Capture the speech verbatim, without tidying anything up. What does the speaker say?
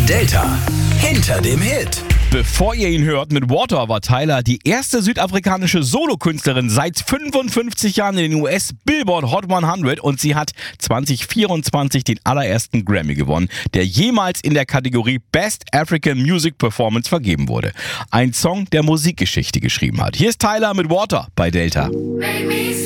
Delta hinter dem Hit. Bevor ihr ihn hört, mit Water war Tyla die erste südafrikanische Solokünstlerin seit fünfundfünfzig Jahren in den U S Billboard Hot hundert und sie hat zwanzig vierundzwanzig den allerersten Grammy gewonnen, der jemals in der Kategorie Best African Music Performance vergeben wurde. Ein Song, der Musikgeschichte geschrieben hat. Hier ist Tyla mit Water bei Delta.